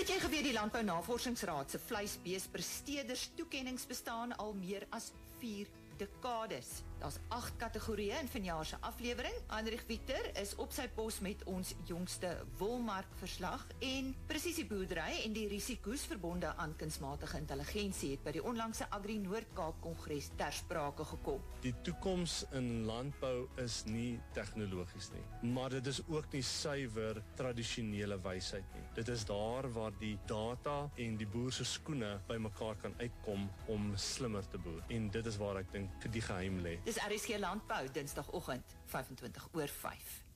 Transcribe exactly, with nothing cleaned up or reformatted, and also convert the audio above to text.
Het jy geweet die Landbou Navorsingsraad se vleisbeespresteerders toekennings bestaan al meer as vier dekades. Daar's agt kategorieë in vanjaar se aflewering. Heinrich Victor is op sy pos met ons jongste wolmarkverslag en presisieboerdery en die risiko's verbonde aan kunsmatige intelligensie het by die onlangse Agri Noord-Kaap Kongres ter sprake gekom. Die toekoms in landbou is nie tegnologies nie, maar dit is ook nie suiwer tradisionele wysheid nie. Dit is daar waar die data en die boer se skoene by mekaar kan uitkom om slimmer te boer. En dit is waar ek dink die geheim lê. Dis R S G Landbou, Dinsdagoggend, vyf en twintig oor vyf.